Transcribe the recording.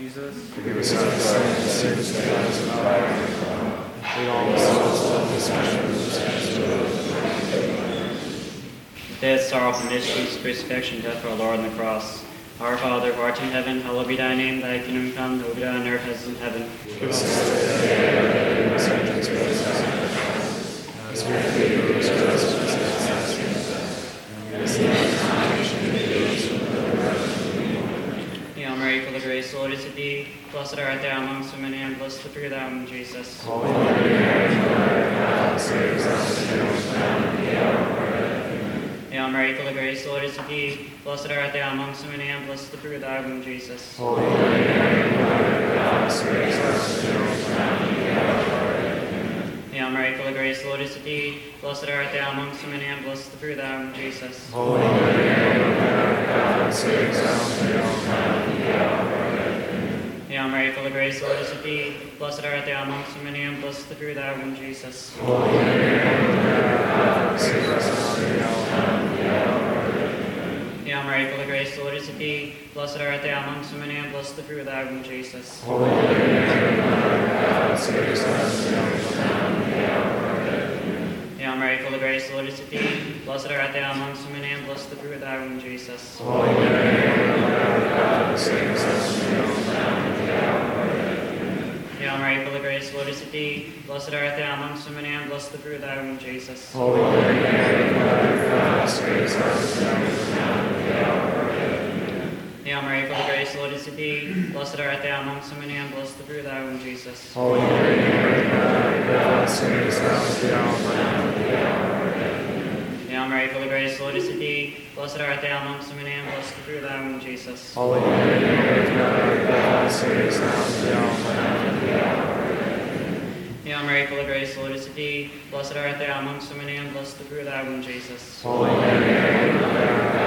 Jesus. Forgive us our sins and save us from the fire of hell. Lead all the souls to the Death, sorrow, and mysteries, crucifixion, death for our Lord on the cross. Our Father, who art in heaven, hallowed be thy name. Thy kingdom come, thy will be done on earth as in heaven. Give us this day our daily bread, and forgive us our trespasses, as we forgive those who trespass against us. And lead us not into temptation, but deliver us from evil. Hail Mary, full of grace, the Lord is with thee. Blessed art thou amongst women, and blessed the fruit of thy womb, Jesus. Holy Mary, Mother of God, save us sinners now and at the hour of our death. Hail Mary, full of grace, the Lord is with thee. Blessed art thou amongst women, and blessed the fruit of thy womb, Jesus. Holy Mary, Mother of God, save us sinners now and at the hour of our death. Hail Mary, full of grace, the Lord is with thee. Blessed art thou amongst women, and blessed the fruit of thy womb, Jesus. Holy Mary, Mother of God, save us sinners now and at the hour of our death. Hail Mary, full of grace, the Lord is with thee. Blessed art thou amongst women, and blessed the fruit of thy womb, Jesus. Holy Mary, Mother of God, save us sinners now and at the hour of our death. Hail Mary, full of grace, the Lord is with thee. Blessed art thou amongst women, and blessed the fruit of thy womb, Jesus. Holy Mary, Mother of God, save us sinners now and at the hour of our death. Hail Mary, full of grace, the Lord is with thee. Blessed art thou amongst women, and blessed the fruit of thy womb, Jesus. Holy Mary, Mother of God, save us sinners now and at the hour of our death. Hail Mary, full of grace, the Lord is with thee. Blessed art thou amongst women, and blessed the fruit of thy womb, Jesus. Holy Mary, Mother of God, save us sinners now and at the hour of our death. Hail Mary, full of grace, the Lord is with thee. Blessed art thou amongst women, and blessed the fruit of thy womb, Jesus. Holy Mary, Mother of God, save us now and at the hour of our death. Hail Mary, full of grace, the Lord is with thee. Blessed art thou amongst women, and blessed the fruit of thy womb, Jesus. Holy Mary, Mother of God, save us now and at the hour of our death. Hail Mary, full of grace, the Lord is with thee. Blessed art thou amongst women, and blessed the fruit of thy womb, Jesus. Holy Mary, Mother of